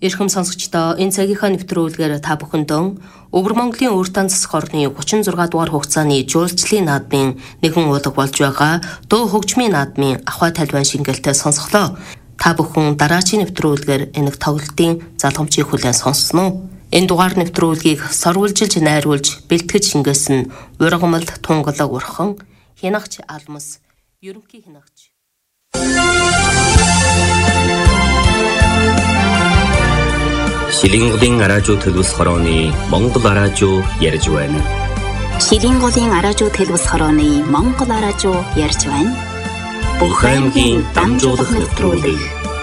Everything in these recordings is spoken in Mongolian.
Эрхэм сонсогчдоо энэ цагийнхаа нэвтрүүлгээр та бүхэндээ Өвөр Монголын Өөртөн засаг орны 36 дугаар хугацааны жуулчлалын наадмын нэгэн уулга болж байгаа дуу хөгжмийн наадмын ахуй тальван шингэлтэй сонсголоо. Та бүхэн дараагийн нэвтрүүлгээр энэ тоглолтын залгамжийг хүлээн сонссон уу? Энэ дугаар нэвтрүүлгийг сорвуулжилж найруулж бэлтгэж шингээсэн Ургамал Тунгалаг Урхан, Хянагч Алмас, Ерөнхий Хянагч. Шилинголын араажуу төлөвлөс хорооны Монгол араажуу ярьж байна. Шилинголын араажуу төлөвлөс хорооны Монгол араажуу ярьж байна. Бүх аймгийн дамжуулах нэвтрүүлэг.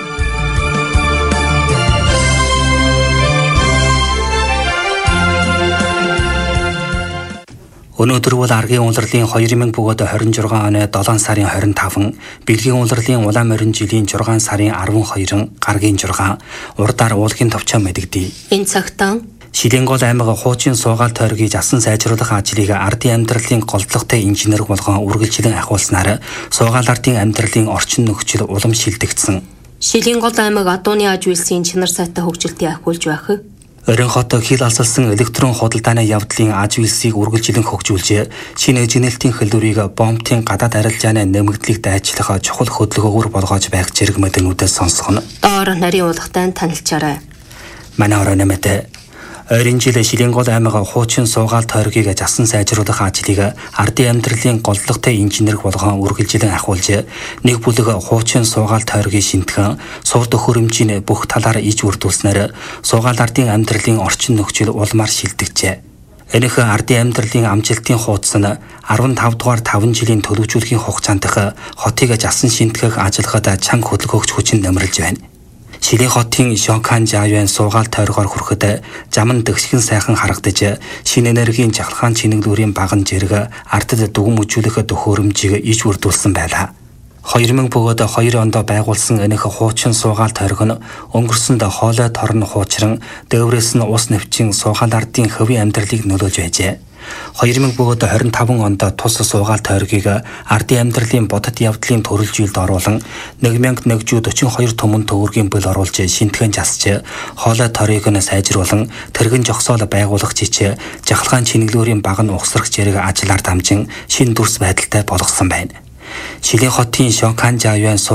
Өнөөдөр бол аргийн улирлын 2026 оны 7 сарын 25, бэлгийн улирлын улаан морин жилийн 6 сарын 12, гаргийн 6, урдаар уулгийн товчоо мэдэгдэв. Энэ цагтаа Шилингол аймаг хуучин суугаал тойргийг асан сайжруулах ажлыг ардын амьдралын голдлоготой инженер болгон үргэлжлэн ахиулснаар суугаал ардын амьдралын орчин нөхцөл улам шилдэгдсэн. Шилингол аймаг адууны аж үйлсийн чанар сайтай хөгжилтийг ахиулж байх. Орон хот хил алсалсан электрон худалдааны явдлын аж үйлсийг үргэлжлэн хөгжүүлж, шинэ эжинэлтийн хэлбэрийг бомбтын гадаад арилжааны нэмэгдлийг дайчлах чухал хөдөлгөөгөр болгож байх зэрэг мэдэнүүдээс сонсгоно. Доор нарийн уулгатай танилцаарай. Манай орон нэмэт ойрын жил Шилингол аймаг хуучин суугаал тойргийг засан сайжруулах ажлыг ардын амьдралын голдлоготой инженер болгон үргэлжлэн ахиулж, нэг бүлэг хуучин суугаал тойргийн шинтгэн, сурд хөрөмжийн бүх талаар иж үрдүүлснээр суугаал ардын амьдралын орчин нөхцөл улмаар шилжижээ. Энэх ардын амьдралын амжилтын хуудас нь 15 дугаар 5 жилийн төлөвшүүлэхийн хугацаанд хотыг засан шинтгэх ажиллагад чанга хөдөлгөөгч хүчин нэмэрлж байна. Шилэн хотын Шокан Жавян суугаал тойргоор хүрэхэд зам нь дэгшгэн сайхан харагдаж, шинэ энергийн жахалгаан чинэглүүрийн баган зэрэг ардад дүгм үжүүлэх төхөөрөмжийг иж үрдүүлсэн байлаа. 2000 бөгөөд 2 онд байгуулсан энэх хуучин суугаал тойрог нь өнгөрсөнд хоолой торн хуучран, дээврээс нь ус навчин суугаал ардын хувийн амьдралыг нөлөөлж байжээ. 2000 бөгөөд 25 онд тус суугаал тойргийг ардын амьдралын бодит явдлын төрөлжилд оруулан 1142 түмэн төгрөгийн бэл оруулж шинтгэн засч, хоолой торыг нь сайжруулан тэргэн жогсоол байгуулах жич жахалгаан чинэглүүрийн баг нь ухсрах зэрэг ажиллаар дамжин шин дүрс байдалтай болгосон байна. Шилэн хотын Шокан Жавян